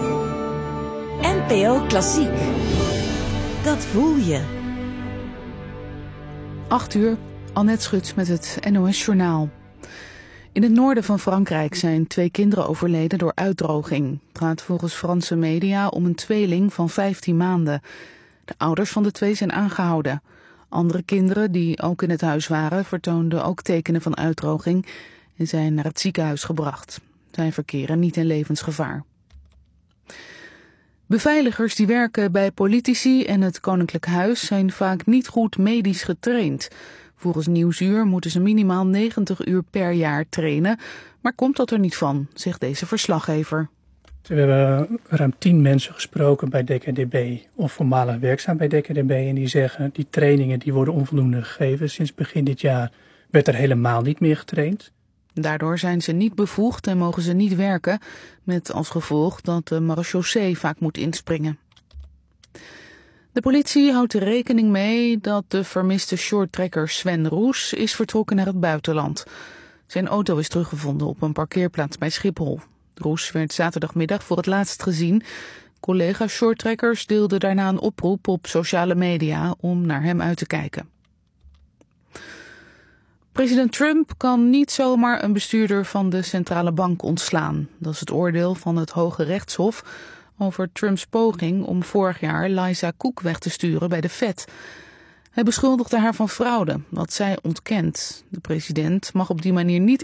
NPO Klassiek. Dat voel je. 8:00, Annette Schut met het NOS-journaal. In het noorden van Frankrijk zijn 2 kinderen overleden door uitdroging. Het gaat volgens Franse media om een tweeling van 15 maanden. De ouders van de 2 zijn aangehouden. Andere kinderen die ook in het huis waren vertoonden ook tekenen van uitdroging en zijn naar het ziekenhuis gebracht. Zij verkeren niet in levensgevaar. Beveiligers die werken bij politici en het Koninklijk Huis zijn vaak niet goed medisch getraind. Volgens Nieuwsuur moeten ze minimaal 90 uur per jaar trainen, maar komt dat er niet van, zegt deze verslaggever. We hebben ruim 10 mensen gesproken bij DKDB of voormalig werkzaam bij DKDB en die zeggen die trainingen die worden onvoldoende gegeven. Sinds begin dit jaar werd er helemaal niet meer getraind. Daardoor zijn ze niet bevoegd en mogen ze niet werken, met als gevolg dat de marechaussee vaak moet inspringen. De politie houdt er rekening mee dat de vermiste shorttrekker Sven Roes is vertrokken naar het buitenland. Zijn auto is teruggevonden op een parkeerplaats bij Schiphol. Roes werd zaterdagmiddag voor het laatst gezien. Collega-shorttrekkers deelden daarna een oproep op sociale media om naar hem uit te kijken. President Trump kan niet zomaar een bestuurder van de centrale bank ontslaan. Dat is het oordeel van het Hoge Rechtshof over Trumps poging om vorig jaar Liza Cook weg te sturen bij de Fed. Hij beschuldigde haar van fraude, wat zij ontkent. De president mag op die manier niet